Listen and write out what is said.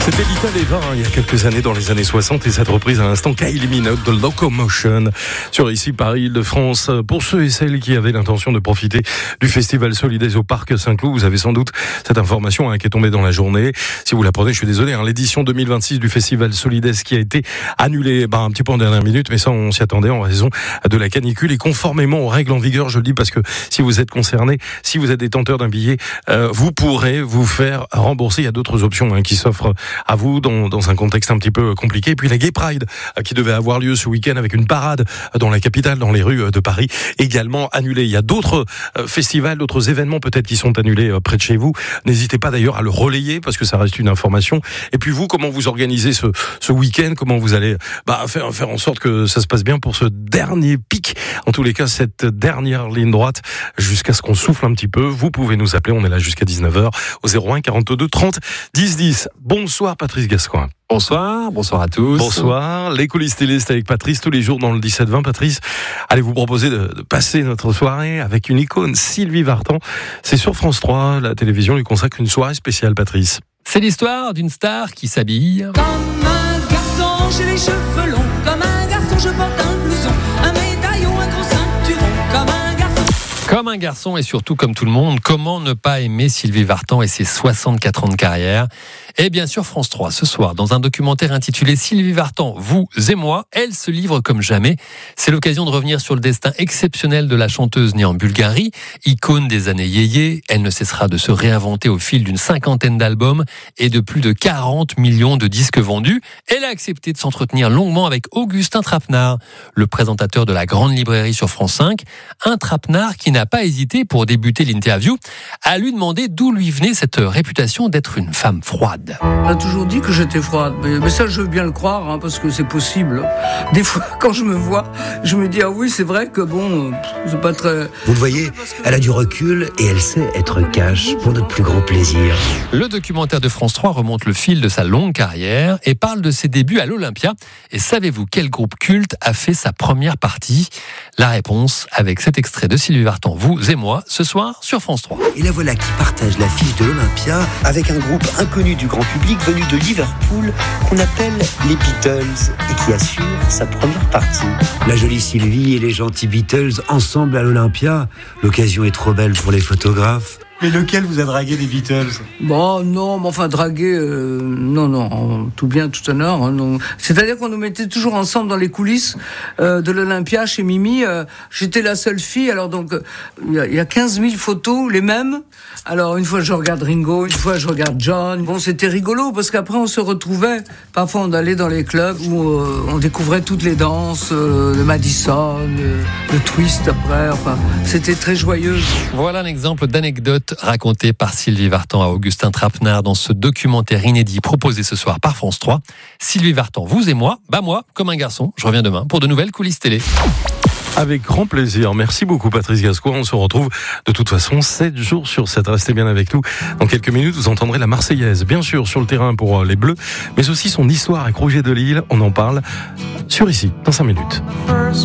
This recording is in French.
C'était Little Eva il y a quelques années, dans les années 60, et cette reprise à l'instant Kylie Minogue de Locomotion sur ici Paris-Île-de-France. Pour ceux et celles qui avaient l'intention de profiter du festival Solidays au Parc Saint-Cloud, vous avez sans doute cette information qui est tombée dans la journée. Si vous la prenez, je suis désolé, l'édition 2026 du festival Solidays qui a été annulée un petit peu en dernière minute, mais ça on s'y attendait en raison de la canicule et conformément aux règles en vigueur. Je le dis parce que si vous êtes concerné, si vous êtes détenteur d'un billet, vous pourrez vous faire rembourser. Il y a d'autres options qui s'offrent à vous dans un contexte un petit peu compliqué. Et puis la Gay Pride qui devait avoir lieu ce week-end avec une parade dans la capitale, dans les rues de Paris, également annulée. Il y a d'autres festivals, d'autres événements peut-être qui sont annulés près de chez vous. N'hésitez pas d'ailleurs à le relayer parce que ça reste une information. Et puis vous, comment vous organisez ce week-end? Comment vous allez faire en sorte que ça se passe bien pour ce dernier pic? En tous les cas, cette dernière ligne droite jusqu'à ce qu'on souffle un petit peu. Vous pouvez nous appeler, on est là jusqu'à 19h au 01 42 30 10 10. Bonsoir Patrice Gascoigne. Bonsoir à tous. Bonsoir, les coulisses télé, c'est avec Patrice tous les jours dans le 17-20. Patrice, allez vous proposer de passer notre soirée avec une icône, Sylvie Vartan. C'est sur France 3, la télévision lui consacre une soirée spéciale, Patrice. C'est l'histoire d'une star qui s'habille comme un garçon, j'ai les cheveux longs, comme un garçon, je porte un blouson, un médaillon, un gros ceinturon, comme un garçon. Comme un garçon et surtout comme tout le monde. Comment ne pas aimer Sylvie Vartan et ses 64 ans de carrière? Et bien sûr France 3, ce soir, dans un documentaire intitulé Sylvie Vartan, vous et moi, elle se livre comme jamais. C'est l'occasion de revenir sur le destin exceptionnel de la chanteuse née en Bulgarie, icône des années yéyé. Elle ne cessera de se réinventer au fil d'une 50aine d'albums et de plus de 40 millions de disques vendus. Elle a accepté de s'entretenir longuement avec Augustin Trapenard, le présentateur de la Grande Librairie sur France 5. Un Trapenard qui n'a pas hésité, pour débuter l'interview, à lui demander d'où lui venait cette réputation d'être une femme froide. On a toujours dit que j'étais froide, mais ça je veux bien le croire, parce que c'est possible. Des fois, quand je me vois, je me dis, ah oui, c'est vrai que c'est pas très... Vous le voyez, elle a du recul et elle sait être cash pour notre plus grand plaisir. Le documentaire de France 3 remonte le fil de sa longue carrière et parle de ses débuts à l'Olympia. Et savez-vous quel groupe culte a fait sa première partie? La réponse avec cet extrait de Sylvie Vartan, vous et moi, ce soir sur France 3. Et la voilà qui partage l'affiche de l'Olympia avec un groupe inconnu du grand public venu de Liverpool qu'on appelle les Beatles et qui assure sa première partie. La jolie Sylvie et les gentils Beatles ensemble à l'Olympia, l'occasion est trop belle pour les photographes. Mais lequel vous a dragué des Beatles? Bon, non, mais enfin, draguer, non, tout bien, tout honneur. Non. C'est-à-dire qu'on nous mettait toujours ensemble dans les coulisses de l'Olympia chez Mimi. J'étais la seule fille, alors donc, il y a 15 000 photos, les mêmes. Alors, une fois, je regarde Ringo, une fois, je regarde John. Bon, c'était rigolo, parce qu'après, on se retrouvait. Parfois, on allait dans les clubs où on découvrait toutes les danses, le Madison, le twist après. Enfin, c'était très joyeux. Voilà un exemple d'anecdote raconté par Sylvie Vartan à Augustin Trapenard dans ce documentaire inédit proposé ce soir par France 3. Sylvie Vartan, vous et moi, moi, comme un garçon. Je reviens demain pour de nouvelles coulisses télé. Avec grand plaisir. Merci beaucoup Patrice Gascoigne. On se retrouve de toute façon 7 jours sur 7. Restez bien avec nous. Dans quelques minutes, vous entendrez la Marseillaise, bien sûr, sur le terrain pour les Bleus, mais aussi son histoire avec Roger Delisle. On en parle sur ici, dans 5 minutes.